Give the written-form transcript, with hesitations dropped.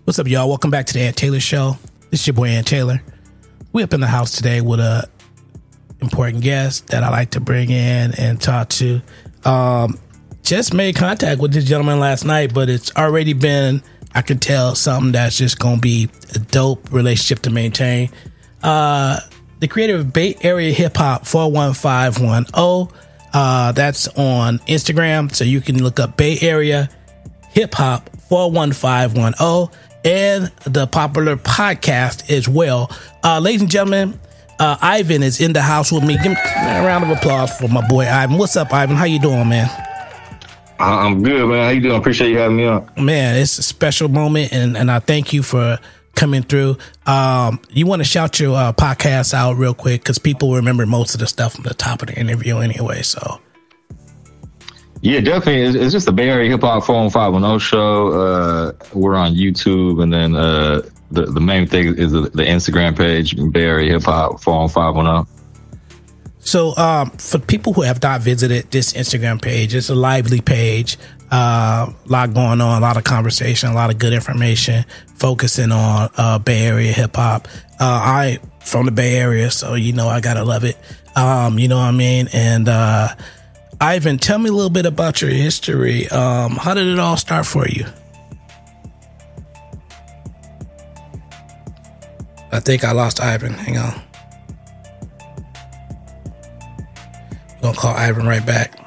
What's up, y'all? Welcome back to the Ant Taylor Show. This is your boy, Ant Taylor. We up in the house today with a important guest that I like to bring in and talk to. Just made contact with this gentleman last night, but it's already been, I can tell, something that's just going to be a dope relationship to maintain. The creator of Bay Area Hip Hop 41510. That's on Instagram, so you can look up Bay Area Hip Hop 41510 and the popular podcast as well. Ladies and gentlemen, Ivan is in the house with me. Give me a round of applause for my boy Ivan. What's up, Ivan? How you doing, man? I'm good, man. How you doing? Appreciate you having me on. Man, it's a special moment, and I thank you for coming through. You want to shout your podcast out real quick because people remember most of the stuff from the top of the interview anyway, so. Yeah, definitely. It's just the Bay Area Hip Hop 41510 show. We're on YouTube, and then the main thing is the Instagram page, Bay Area Hip Hop 41510. So for people who have not visited this Instagram page, it's a lively page. A lot going on, a lot of conversation, a lot of good information, focusing on Bay Area hip hop. I from the Bay Area, so you know I gotta love it. You know what I mean? And Ivan, tell me a little bit about your history. How did it all start for you? I think I lost Ivan. Hang on. We're gonna call Ivan right back.